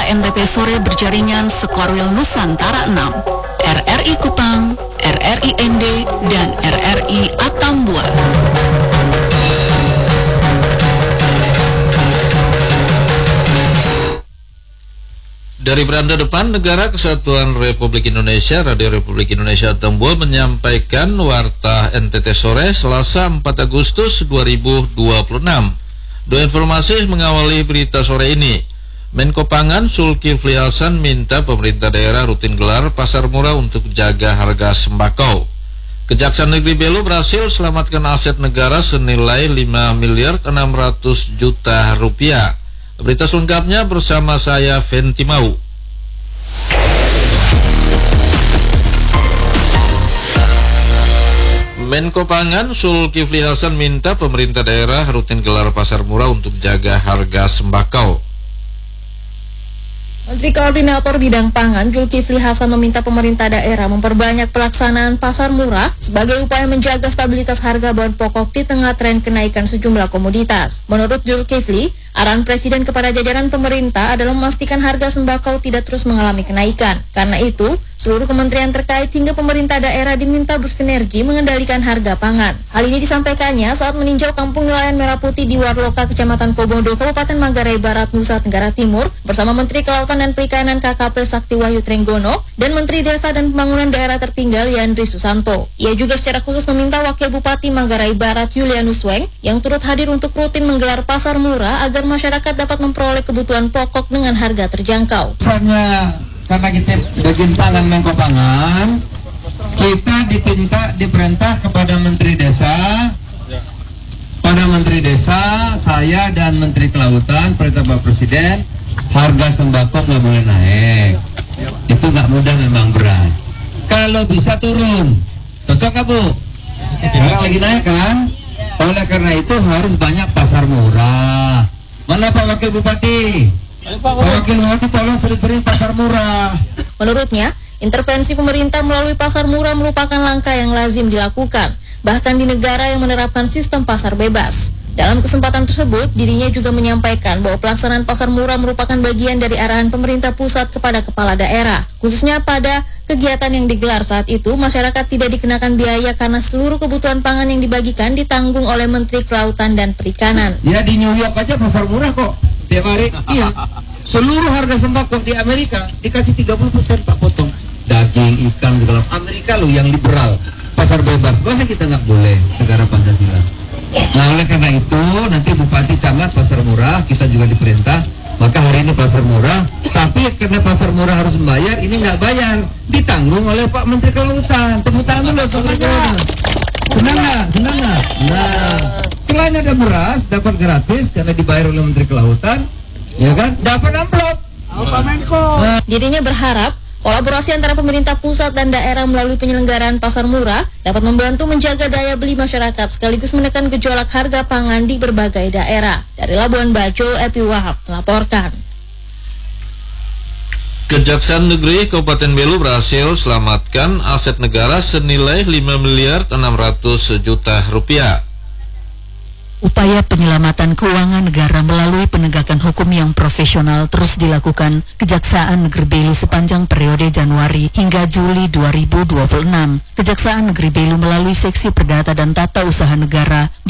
Berita NTT Sore berjaringan Sekorwil Nusantara 6, RRI Kupang, RRI ND, dan RRI Atambua. Dari beranda depan Negara Kesatuan Republik Indonesia, Radio Republik Indonesia Atambua menyampaikan warta NTT Sore Selasa 4 Agustus 2026. Dua informasi mengawali berita sore ini. Menko Pangan Zulkifli Hasan minta pemerintah daerah rutin gelar pasar murah untuk jaga harga sembako. Kejaksaan Negeri Belu berhasil selamatkan aset negara senilai 5 miliar 600 juta rupiah. Berita selengkapnya bersama saya Fenty Mau. Menko Pangan Zulkifli Hasan minta pemerintah daerah rutin gelar pasar murah untuk jaga harga sembako. Menteri Koordinator Bidang Pangan Zulkifli Hasan meminta pemerintah daerah memperbanyak pelaksanaan pasar murah sebagai upaya menjaga stabilitas harga bahan pokok di tengah tren kenaikan sejumlah komoditas. Menurut Zulkifli, arahan Presiden kepada jajaran pemerintah adalah memastikan harga sembako tidak terus mengalami kenaikan. Karena itu, seluruh kementerian terkait hingga pemerintah daerah diminta bersinergi mengendalikan harga pangan. Hal ini disampaikannya saat meninjau Kampung Nelayan Merah Putih di Warloka, Kecamatan Kobodo, Kabupaten Manggarai Barat, Nusa Tenggara Timur, bersama Menteri Kelautan dan Perikanan KKP Sakti Wahyu Trenggono dan Menteri Desa dan Pembangunan Daerah Tertinggal Yandri Susanto. Ia juga secara khusus meminta Wakil Bupati Manggarai Barat Julianus Weng yang turut hadir untuk rutin menggelar pasar murah agar masyarakat dapat memperoleh kebutuhan pokok dengan harga terjangkau. Misalnya, karena kita bagian pangan Menko Pangan, kita diperintah kepada Menteri Desa, saya dan Menteri Kelautan, perintah Bapak Presiden, harga sembako nggak boleh naik. Itu nggak mudah, memang berat. Kalau bisa turun, cocok nggak Bu? Sekarang lagi naik kan? Oleh karena itu harus banyak pasar murah. Mana Pak Wakil Bupati? Pak Wakil Bupati tolong sering-sering pasar murah. Menurutnya, intervensi pemerintah melalui pasar murah merupakan langkah yang lazim dilakukan, bahkan di negara yang menerapkan sistem pasar bebas. Dalam kesempatan tersebut, dirinya juga menyampaikan bahwa pelaksanaan pasar murah merupakan bagian dari arahan pemerintah pusat kepada kepala daerah. Khususnya pada kegiatan yang digelar saat itu, masyarakat tidak dikenakan biaya karena seluruh kebutuhan pangan yang dibagikan ditanggung oleh Menteri Kelautan dan Perikanan. Ya, di New York aja pasar murah kok, tiap hari. Iya, seluruh harga sembako di Amerika dikasih 30% Pak potong. Daging, ikan, segala. Amerika loh yang liberal, pasar bebas. Masa kita nggak boleh, negara Pancasila? Nah, oleh karena itu nanti Bupati Camat pasar murah, kita juga diperintah, maka hari ini pasar murah, tapi karena pasar murah harus membayar, ini nggak bayar, ditanggung oleh Pak Menteri Kelautan. Tepuk tangan dulu, senang nggak? Nah, selain ada beras dapat gratis karena dibayar oleh Menteri Kelautan, ya kan? Dapat amplop. Pak Menko. Dirinya berharap kolaborasi antara pemerintah pusat dan daerah melalui penyelenggaraan pasar murah dapat membantu menjaga daya beli masyarakat sekaligus menekan gejolak harga pangan di berbagai daerah. Dari Labuan Bajo, Epi Wahab melaporkan. Kejaksaan Negeri Kabupaten Belu berhasil selamatkan aset negara senilai 5 miliar 600 juta rupiah. Upaya penyelamatan keuangan negara melalui penegakan hukum yang profesional terus dilakukan Kejaksaan Negeri Belu sepanjang periode Januari hingga Juli 2026. Kejaksaan Negeri Belu melalui Seksi Perdata dan Tata Usaha Negara